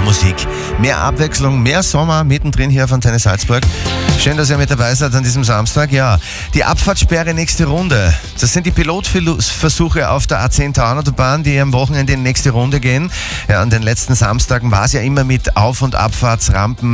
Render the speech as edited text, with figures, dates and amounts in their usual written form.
Musik, mehr Abwechslung, mehr Sommer mittendrin hier von Antenne Salzburg. Schön, dass ihr mit dabei seid an diesem Samstag. Ja, die Abfahrtssperre nächste Runde. Das sind die Pilotversuche auf der A10 Autobahn, die am Wochenende in die nächste Runde gehen. Ja, an den letzten Samstagen war es ja immer mit Auf- und Abfahrtsrampen